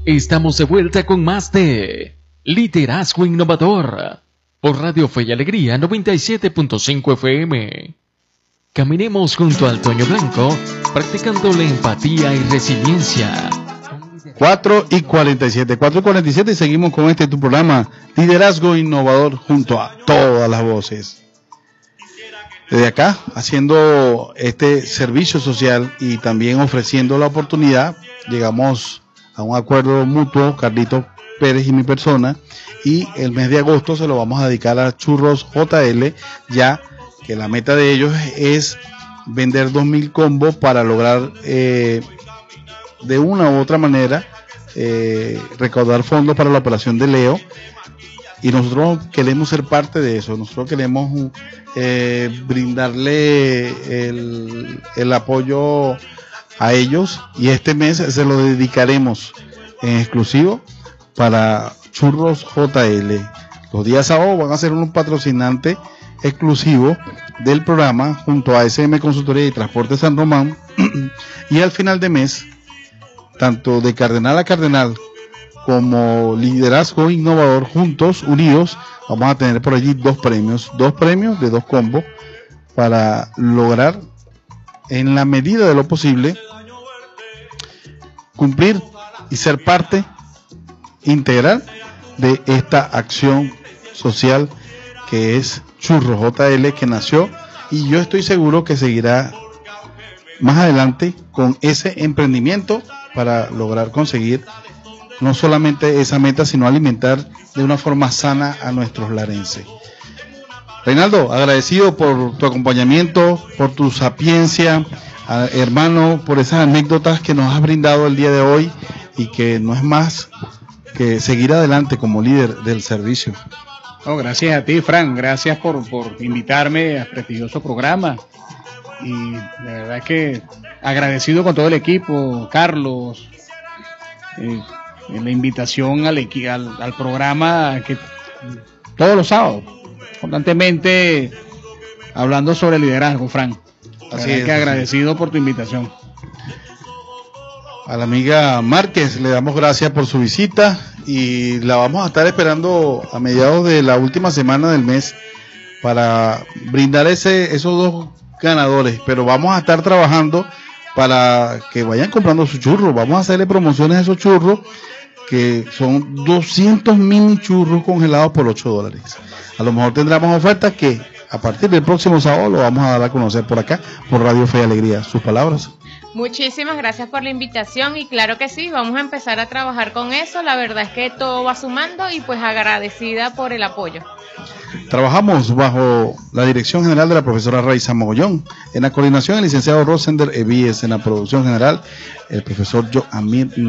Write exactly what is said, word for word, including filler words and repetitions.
Estamos de vuelta con más de Liderazgo Innovador por Radio Fe y Alegría noventa y siete punto cinco F M. Caminemos junto al Toño Blanco, practicando la empatía y resiliencia. cuatro y cuarenta y siete, cuatro y cuarenta y siete, y seguimos con este tu programa, Liderazgo Innovador, junto a todas las voces. Desde acá, haciendo este servicio social y también ofreciendo la oportunidad, llegamos a un acuerdo mutuo, Carlito Pérez y mi persona, y el mes de agosto se lo vamos a dedicar a Churros J L, ya que la meta de ellos es vender dos mil combos para lograr eh, de una u otra manera eh, recaudar fondos para la operación de Leo, y nosotros queremos ser parte de eso. Nosotros queremos eh, brindarle el, el apoyo a ellos, y este mes se lo dedicaremos en exclusivo para Churros J L. Los días sábados van a ser un patrocinante exclusivo del programa junto a S M Consultoría y Transporte San Román, y al final de mes, tanto de Cardenal a Cardenal como Liderazgo Innovador, juntos, unidos, vamos a tener por allí dos premios, dos premios de dos combos para lograr, en la medida de lo posible, cumplir y ser parte integral de esta acción social que es Churros J L, que nació, y yo estoy seguro que seguirá más adelante con ese emprendimiento para lograr conseguir no solamente esa meta, sino alimentar de una forma sana a nuestros larenses. Reinaldo, agradecido por tu acompañamiento, por tu sapiencia, hermano, por esas anécdotas que nos has brindado el día de hoy, y que no es más que seguir adelante como líder del servicio. Oh, gracias a ti, Fran, gracias por, por invitarme al prestigioso programa, y de verdad que agradecido con todo el equipo, Carlos, eh, la invitación al, al, al programa, que todos los sábados, constantemente hablando sobre liderazgo, Fran. Así es, que agradecido por tu invitación. A la amiga Márquez le damos gracias por su visita, y la vamos a estar esperando a mediados de la última semana del mes para brindar ese esos dos ganadores, pero vamos a estar trabajando para que vayan comprando sus churros. Vamos a hacerle promociones a esos churros, que son doscientos mini churros congelados por ocho dólares. A lo mejor tendremos ofertas que a partir del próximo sábado lo vamos a dar a conocer por acá, por Radio Fe y Alegría. Sus palabras. Muchísimas gracias por la invitación, y claro que sí, vamos a empezar a trabajar con eso. La verdad es que todo va sumando, y pues agradecida por el apoyo. Trabajamos bajo la dirección general de la profesora Raiza Mogollón, en la coordinación el licenciado Rosender Evíes, en la producción general el profesor Joamir